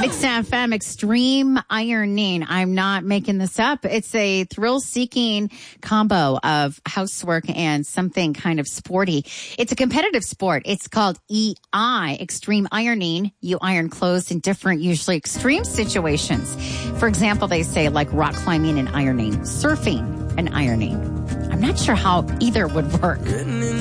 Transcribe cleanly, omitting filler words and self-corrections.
It's FM Extreme Ironing. I'm not making this up. It's a thrill-seeking combo of housework and something kind of sporty. It's a competitive sport. It's called EI, Extreme Ironing. You iron clothes in different, usually extreme situations. For example, they say like rock climbing and ironing, surfing and ironing. I'm not sure how either would work.